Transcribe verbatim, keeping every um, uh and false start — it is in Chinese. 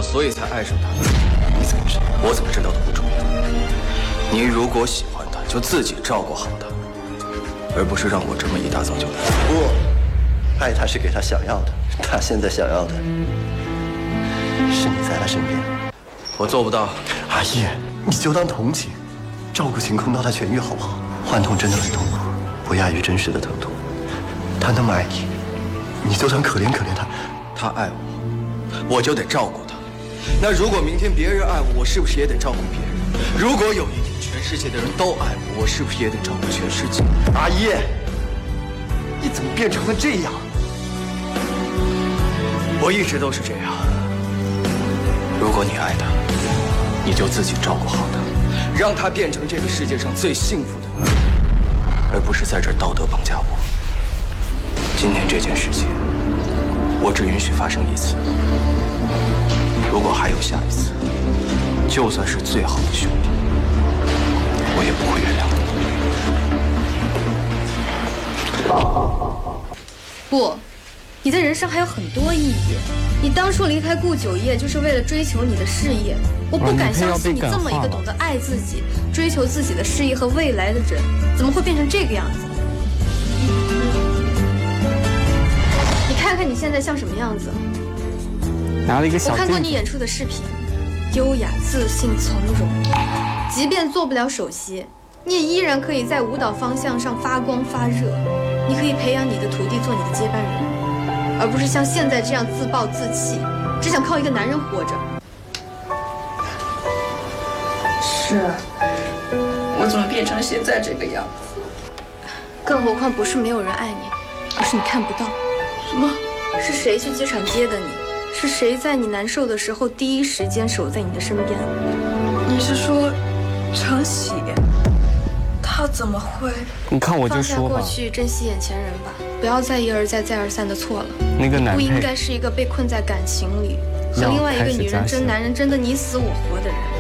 所以才爱上他。你怎么知道？我怎么知道都不重要。你如果喜欢他，就自己照顾好他，而不是让我这么一大早就来。 不，爱他是给他想要的，他现在想要的是你在他身边。 我做不到。 阿叶，你就当同情，照顾晴空到他痊愈好不好？幻痛真的很痛苦，不亚于真实的疼痛。他那么爱你，你就当可怜可怜他。 他爱我，我就得照顾他。那如果明天别人爱我，我是不是也得照顾别人？如果有一天全世界的人都爱我，我是不是也得照顾全世界？ 阿叶，你怎么变成了这样？ 我一直都是这样。如果你爱他，你就自己照顾好他，让他变成这个世界上最幸福的人，而不是在这儿道德绑架我。今天这件事情，我只允许发生一次。如果还有下一次，就算是最好的兄弟，我也不会原谅你。不，你的人生还有很多意义。你当初离开顾九业，就是为了追求你的事业。我不敢相信你这么一个懂得爱自己、追求自己的事业和未来的人，怎么会变成这个样子？你看看你现在像什么样子？ 拿了一个小镜子。 我看过你演出的视频，优雅、自信、从容。即便做不了首席，你也依然可以在舞蹈方向上发光发热。你可以培养你的徒弟做你的接班人，而不是像现在这样自暴自弃，只想靠一个男人活着。 是啊，我怎么变成现在这个样子？ 更何况不是没有人爱你，而是你看不到。 什么？ 是谁去机场接的你？是谁在你难受的时候第一时间守在你的身边？ 你是说程喜？他怎么会？ 你看我就说吧， 放下过去，珍惜眼前人吧，不要再一而再、再而三的错了。 那个男不应该是一个被困在感情里，和另外一个女人争男人争得你死我活的人。